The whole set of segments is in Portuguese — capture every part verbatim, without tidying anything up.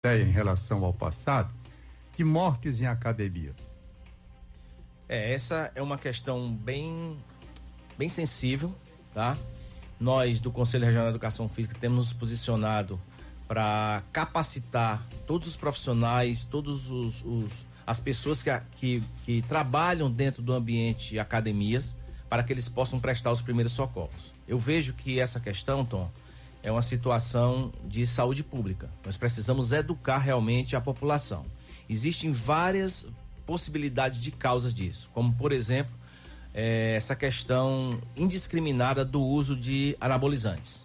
ideia em relação ao passado, de mortes em academia. É, essa é uma questão bem, bem sensível, tá? Nós do Conselho Regional de Educação Física temos nos posicionado para capacitar todos os profissionais, todos os, os as pessoas que, que, que trabalham dentro do ambiente academias, para que eles possam prestar os primeiros socorros. Eu vejo que essa questão, Tom, é uma situação de saúde pública. Nós precisamos educar realmente a população. Existem várias possibilidades de causas disso, como, por exemplo, é, essa questão indiscriminada do uso de anabolizantes,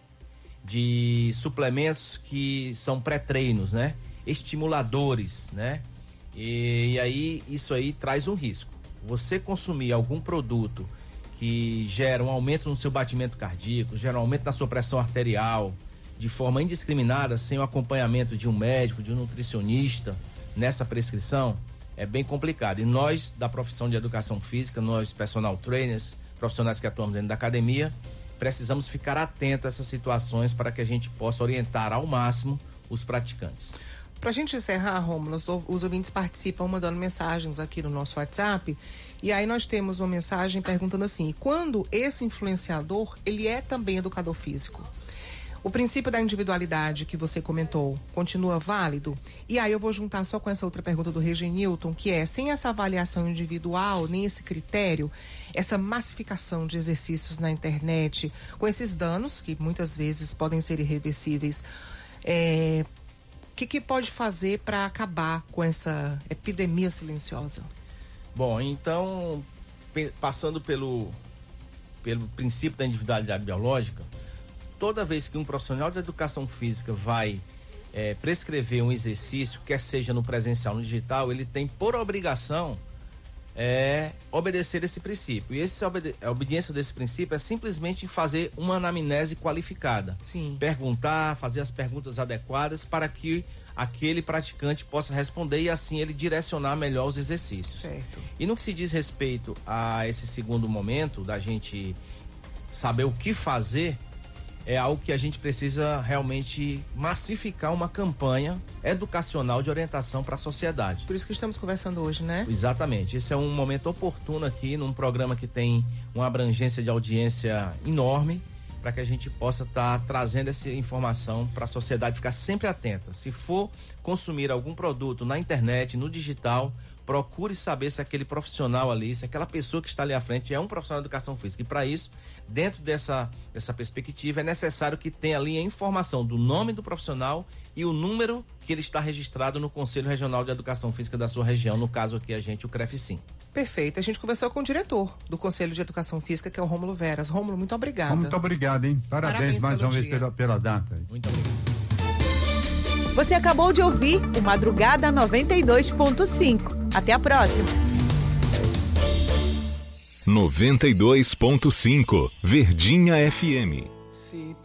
de suplementos que são pré-treinos, né? Estimuladores, né? E, e aí, isso aí traz um risco. Você consumir algum produto que gera um aumento no seu batimento cardíaco, gera um aumento na sua pressão arterial, de forma indiscriminada, sem o acompanhamento de um médico, de um nutricionista, nessa prescrição, é bem complicado. E nós, da profissão de educação física, nós, personal trainers, profissionais que atuamos dentro da academia, precisamos ficar atentos a essas situações para que a gente possa orientar ao máximo os praticantes. Para a gente encerrar, Rômulo, os, os ouvintes participam mandando mensagens aqui no nosso WhatsApp, e aí nós temos uma mensagem perguntando assim: quando esse influenciador, ele é também educador físico? O princípio da individualidade que você comentou continua válido? E aí eu vou juntar só com essa outra pergunta do Regenilton, que é, sem essa avaliação individual, nem esse critério, essa massificação de exercícios na internet, com esses danos, que muitas vezes podem ser irreversíveis, é... o que, que pode fazer para acabar com essa epidemia silenciosa? Bom, então, passando pelo, pelo princípio da individualidade biológica, toda vez que um profissional de educação física vai é, prescrever um exercício, quer seja no presencial ou no digital, ele tem por obrigação é, obedecer esse princípio. E esse, a obediência desse princípio é simplesmente fazer uma anamnese qualificada. Sim. Perguntar, fazer as perguntas adequadas para que aquele praticante possa responder e assim ele direcionar melhor os exercícios. Certo. E no que se diz respeito a esse segundo momento, da gente saber o que fazer, é algo que a gente precisa realmente massificar uma campanha educacional de orientação para a sociedade. Por isso que estamos conversando hoje, né? Exatamente. Esse é um momento oportuno aqui, num programa que tem uma abrangência de audiência enorme, para que a gente possa estar tá trazendo essa informação para a sociedade ficar sempre atenta. Se for consumir algum produto na internet, no digital, procure saber se aquele profissional ali, se aquela pessoa que está ali à frente é um profissional de educação física. E para isso, dentro dessa, dessa perspectiva, é necessário que tenha ali a informação do nome do profissional e o número que ele está registrado no Conselho Regional de Educação Física da sua região, no caso aqui a gente, o CREFISIM. Perfeito. A gente conversou com o diretor do Conselho de Educação Física, que é o Rômulo Veras. Rômulo, muito obrigada. Muito obrigado, hein? Parabéns, Parabéns mais uma dia. vez pela, pela data. Muito obrigado. Você acabou de ouvir o Madrugada noventa e dois ponto cinco. Até a próxima. noventa e dois ponto cinco Verdinha F M. Se